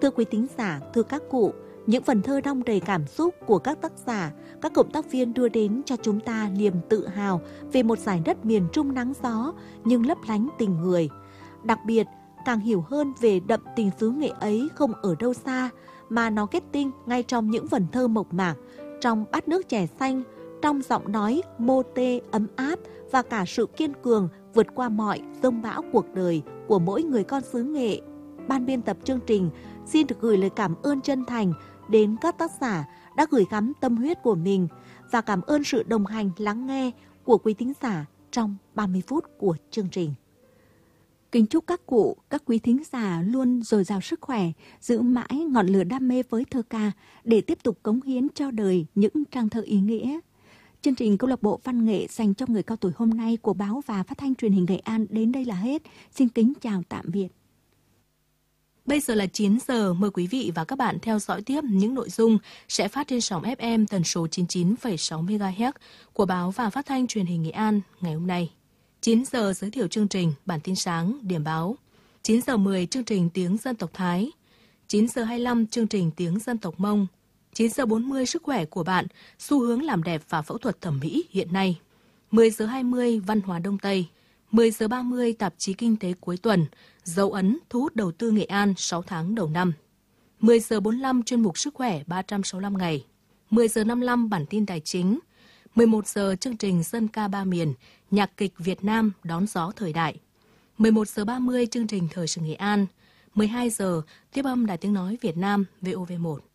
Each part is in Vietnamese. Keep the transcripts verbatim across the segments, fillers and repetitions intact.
Thưa quý thính giả, thưa các cụ, những phần thơ đong đầy cảm xúc của các tác giả, các cộng tác viên đưa đến cho chúng ta niềm tự hào về một dải đất miền Trung nắng gió nhưng lấp lánh tình người. Đặc biệt, càng hiểu hơn về đậm tình xứ Nghệ ấy không ở đâu xa, mà nó kết tinh ngay trong những vần thơ mộc mạc, trong bát nước chè xanh, trong giọng nói mô tê ấm áp và cả sự kiên cường vượt qua mọi dông bão cuộc đời của mỗi người con xứ Nghệ. Ban biên tập chương trình xin được gửi lời cảm ơn chân thành đến các tác giả đã gửi gắm tâm huyết của mình và cảm ơn sự đồng hành lắng nghe của quý thính giả trong ba mươi phút của chương trình. Kính chúc các cụ, các quý thính giả luôn dồi dào sức khỏe, giữ mãi ngọn lửa đam mê với thơ ca để tiếp tục cống hiến cho đời những trang thơ ý nghĩa. Chương trình Câu lạc bộ Văn nghệ dành cho người cao tuổi hôm nay của báo và phát thanh truyền hình Nghệ An đến đây là hết. Xin kính chào tạm biệt. Bây giờ là chín giờ, mời quý vị và các bạn theo dõi tiếp những nội dung sẽ phát trên sóng ép em tần số chín mươi chín phẩy sáu mê ga héc của báo và phát thanh truyền hình Nghệ An ngày hôm nay. chín giờ giới thiệu chương trình Bản tin sáng, điểm báo. chín giờ mười chương trình Tiếng dân tộc Thái. chín giờ hai mươi lăm chương trình Tiếng dân tộc Mông. chín giờ bốn mươi sức khỏe của bạn, xu hướng làm đẹp và phẫu thuật thẩm mỹ hiện nay. mười giờ hai mươi văn hóa Đông Tây. mười giờ ba mươi tạp chí kinh tế cuối tuần, dấu ấn thu hút đầu tư Nghệ An sáu tháng đầu năm. mười giờ bốn mươi lăm chuyên mục sức khỏe ba trăm sáu mươi lăm ngày. mười giờ năm mươi lăm bản tin tài chính. mười một giờ chương trình dân ca ba miền, nhạc kịch Việt Nam đón gió thời đại. mười một giờ ba mươi chương trình thời sự Nghệ An. mười hai giờ tiếp âm Đài Tiếng nói Việt Nam vê o vê một.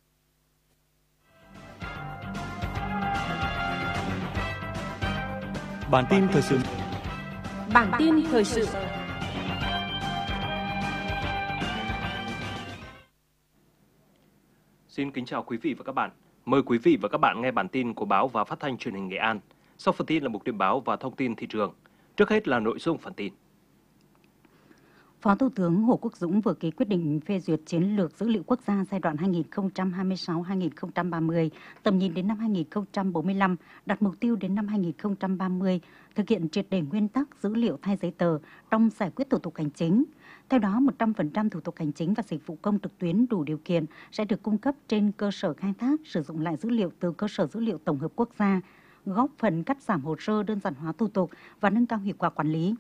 Bản tin thời sự. Bản tin thời sự. Xin kính chào quý vị và các bạn. Mời quý vị và các bạn nghe bản tin của báo và phát thanh truyền hình Nghệ An. Sau phần tin là mục điểm báo và thông tin thị trường. Trước hết là nội dung phần tin. Phó Thủ tướng Hồ Quốc Dũng vừa ký quyết định phê duyệt chiến lược dữ liệu quốc gia giai đoạn hai nghìn không trăm hai mươi sáu đến hai nghìn không trăm ba mươi, tầm nhìn đến năm hai nghìn không trăm bốn mươi lăm, đặt mục tiêu đến năm hai nghìn không trăm ba mươi, thực hiện triệt để nguyên tắc dữ liệu thay giấy tờ trong giải quyết thủ tục hành chính. Theo đó, một trăm phần trăm thủ tục hành chính và dịch vụ công trực tuyến đủ điều kiện sẽ được cung cấp trên cơ sở khai thác sử dụng lại dữ liệu từ cơ sở dữ liệu tổng hợp quốc gia, góp phần cắt giảm hồ sơ, đơn giản hóa thủ tục và nâng cao hiệu quả quản lý.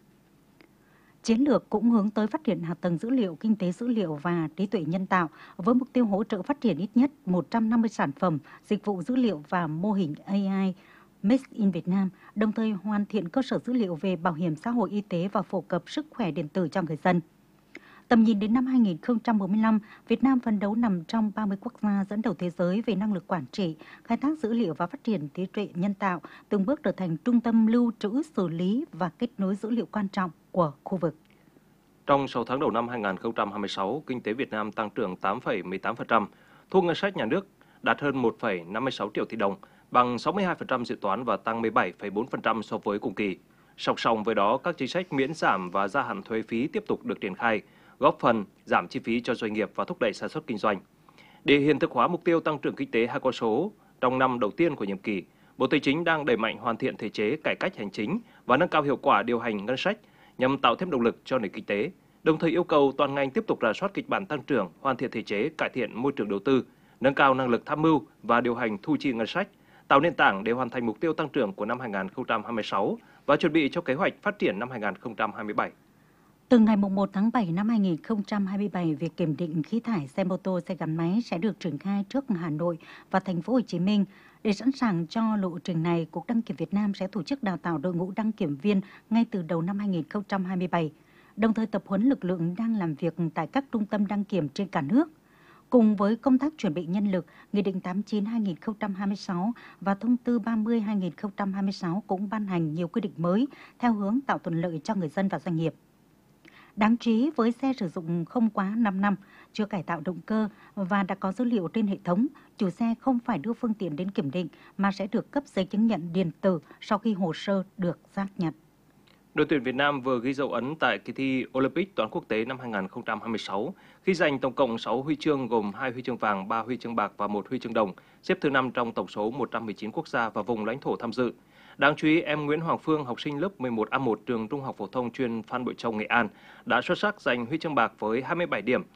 Chiến lược cũng hướng tới phát triển hạ tầng dữ liệu, kinh tế dữ liệu và trí tuệ nhân tạo với mục tiêu hỗ trợ phát triển ít nhất một trăm năm mươi sản phẩm, dịch vụ dữ liệu và mô hình a i Made in Việt Nam, đồng thời hoàn thiện cơ sở dữ liệu về bảo hiểm xã hội, y tế và phổ cập sức khỏe điện tử cho người dân. Tầm nhìn đến năm hai nghìn không trăm bốn mươi lăm, Việt Nam phấn đấu nằm trong ba mươi quốc gia dẫn đầu thế giới về năng lực quản trị, khai thác dữ liệu và phát triển trí tuệ nhân tạo, từng bước trở thành trung tâm lưu trữ, xử lý và kết nối dữ liệu quan trọng của khu vực. Trong sáu tháng đầu năm hai nghìn không trăm hai mươi sáu, kinh tế Việt Nam tăng trưởng tám phẩy mười tám phần trăm, thu ngân sách nhà nước đạt hơn một phẩy năm mươi sáu triệu tỷ đồng, bằng sáu mươi hai phần trăm dự toán và tăng mười bảy phẩy bốn phần trăm so với cùng kỳ. Song song với đó, các chính sách miễn giảm và gia hạn thuế phí tiếp tục được triển khai, góp phần giảm chi phí cho doanh nghiệp và thúc đẩy sản xuất kinh doanh. Để hiện thực hóa mục tiêu tăng trưởng kinh tế hai con số trong năm đầu tiên của nhiệm kỳ, Bộ Tài chính đang đẩy mạnh hoàn thiện thể chế, cải cách hành chính và nâng cao hiệu quả điều hành ngân sách nhằm tạo thêm động lực cho nền kinh tế, đồng thời yêu cầu toàn ngành tiếp tục rà soát kịch bản tăng trưởng, hoàn thiện thể chế, cải thiện môi trường đầu tư, nâng cao năng lực tham mưu và điều hành thu chi ngân sách, tạo nền tảng để hoàn thành mục tiêu tăng trưởng của năm hai nghìn không trăm hai mươi sáu và chuẩn bị cho kế hoạch phát triển năm hai nghìn không trăm hai mươi bảy. Từ ngày mùng một tháng bảy năm hai nghìn không trăm hai mươi bảy, việc kiểm định khí thải xe mô tô, xe gắn máy sẽ được triển khai trước Hà Nội và Thành phố Hồ Chí Minh. Để sẵn sàng cho lộ trình này, Cục Đăng kiểm Việt Nam sẽ tổ chức đào tạo đội ngũ đăng kiểm viên ngay từ đầu năm hai nghìn không trăm hai mươi bảy, đồng thời tập huấn lực lượng đang làm việc tại các trung tâm đăng kiểm trên cả nước. Cùng với công tác chuẩn bị nhân lực, Nghị định tám mươi chín trên hai nghìn không trăm hai mươi sáu và Thông tư ba mươi trên hai nghìn không trăm hai mươi sáu cũng ban hành nhiều quy định mới theo hướng tạo thuận lợi cho người dân và doanh nghiệp. Đáng chú ý, với xe sử dụng không quá năm năm, chưa cải tạo động cơ và đã có dữ liệu trên hệ thống, chủ xe không phải đưa phương tiện đến kiểm định mà sẽ được cấp giấy chứng nhận điện tử sau khi hồ sơ được xác nhận. Đội tuyển Việt Nam vừa ghi dấu ấn tại kỳ thi Olympic toán quốc tế năm hai nghìn không trăm hai mươi sáu khi giành tổng cộng sáu huy chương gồm hai huy chương vàng, ba huy chương bạc và một huy chương đồng, xếp thứ năm trong tổng số một trăm mười chín quốc gia và vùng lãnh thổ tham dự. Đáng chú ý, em Nguyễn Hoàng Phương, học sinh lớp mười một A một trường Trung học phổ thông chuyên Phan Bội Châu, Nghệ An, đã xuất sắc giành huy chương bạc với hai mươi bảy điểm.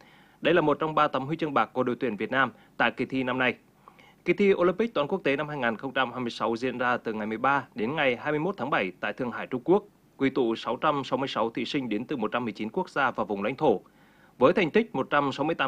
Đây là một trong ba tấm huy chương bạc của đội tuyển Việt Nam tại kỳ thi năm nay. Kỳ thi Olympic toàn quốc tế năm hai nghìn không trăm hai mươi sáu diễn ra từ ngày mười ba đến ngày hai mươi mốt tháng bảy tại Thượng Hải, Trung Quốc, quy tụ sáu trăm sáu mươi sáu thí sinh đến từ một trăm mười chín quốc gia và vùng lãnh thổ. Với thành tích một trăm sáu mươi tám